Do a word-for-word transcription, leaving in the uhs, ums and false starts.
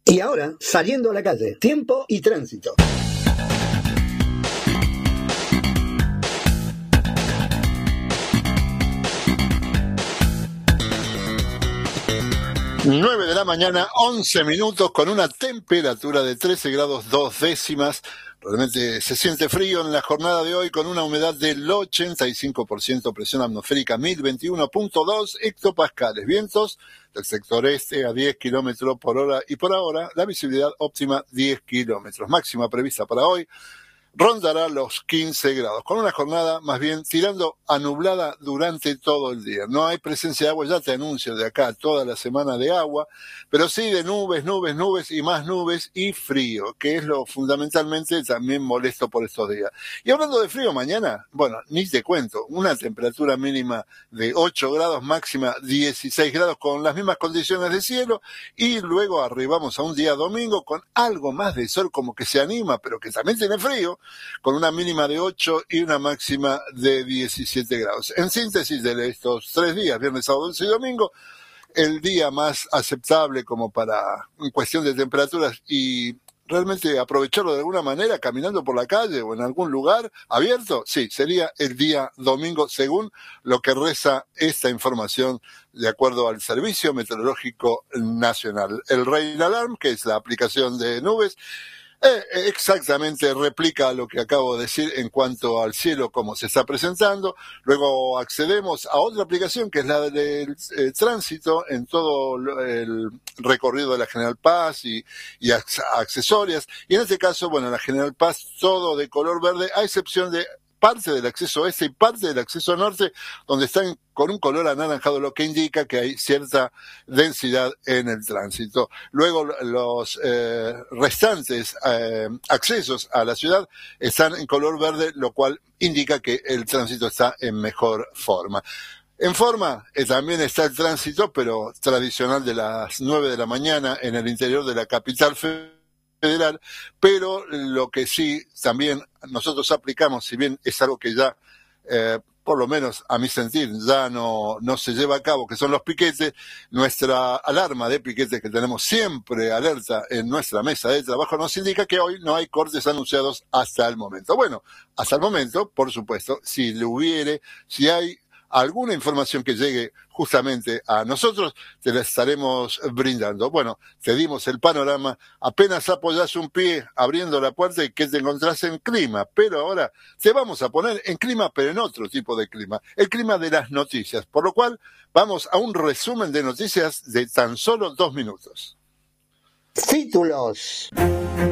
Y ahora, saliendo a la calle, tiempo y tránsito. nueve de la mañana, once minutos, con una temperatura de trece grados dos décimas. Realmente se siente frío en la jornada de hoy, con una humedad del ochenta y cinco por ciento, presión atmosférica mil veintiuno punto dos hectopascales, vientos del sector este a diez kilómetros por hora y por ahora la visibilidad óptima diez kilómetros. Máxima prevista para hoy rondará los quince grados, con una jornada más bien tirando a nublada durante todo el día. No hay presencia de agua, ya te anuncio de acá toda la semana de agua, pero sí de nubes, nubes, nubes y más nubes y frío, que es lo fundamentalmente también molesto por estos días. Y hablando de frío, mañana, bueno, ni te cuento, una temperatura mínima de ocho grados, máxima dieciséis grados, con las mismas condiciones de cielo, y luego arribamos a un día domingo con algo más de sol, como que se anima, pero que también tiene frío, con una mínima de ocho y una máxima de diecisiete grados. En síntesis de estos tres días, viernes, sábado y domingo, el día más aceptable como para, en cuestión de temperaturas, y realmente aprovecharlo de alguna manera caminando por la calle o en algún lugar abierto, sí, sería el día domingo, según lo que reza esta información de acuerdo al Servicio Meteorológico Nacional. El Rain Alarm, que es la aplicación de nubes, Eh, exactamente replica lo que acabo de decir en cuanto al cielo, como se está presentando. Luego accedemos a otra aplicación, que es la del eh, tránsito en todo el recorrido de la General Paz y, y accesorias. Y en este caso, bueno, la General Paz todo de color verde, a excepción de parte del acceso oeste y parte del acceso norte, donde están con un color anaranjado, lo que indica que hay cierta densidad en el tránsito. Luego los eh, restantes eh, accesos a la ciudad están en color verde, lo cual indica que el tránsito está en mejor forma. En forma eh, también está el tránsito, pero tradicional, de las nueve de la mañana en el interior de la capital federal, pero lo que sí también nosotros aplicamos, si bien es algo que ya, eh, por lo menos a mi sentir, ya no, no se lleva a cabo, que son los piquetes, nuestra alarma de piquetes que tenemos siempre alerta en nuestra mesa de trabajo nos indica que hoy no hay cortes anunciados hasta el momento. Bueno, hasta el momento, por supuesto, si le hubiere, si hay alguna información que llegue justamente a nosotros, te la estaremos brindando. Bueno, te dimos el panorama, apenas apoyás un pie abriendo la puerta y que te encontrás en clima, pero ahora te vamos a poner en clima, pero en otro tipo de clima, el clima de las noticias, por lo cual vamos a un resumen de noticias de tan solo dos minutos. Títulos.